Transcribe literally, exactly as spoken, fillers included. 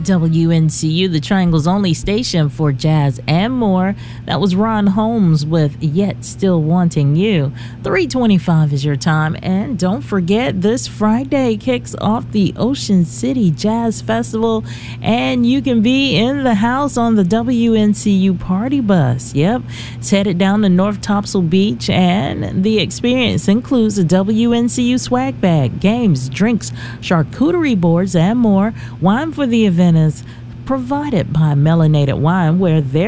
W N C U, the Triangle's only station for jazz and more. That was Ron Holmes with Yet Still Wanting You. three twenty-five is your time. And don't forget, this Friday kicks off the Ocean City Jazz Festival. And you can be in the house on the W N C U party bus. Yep, it's headed down to North Topsail Beach. And the experience includes a W N C U swag bag, games, drinks, charcuterie boards, and more. Wine for the event is provided by Melanated Wine, where their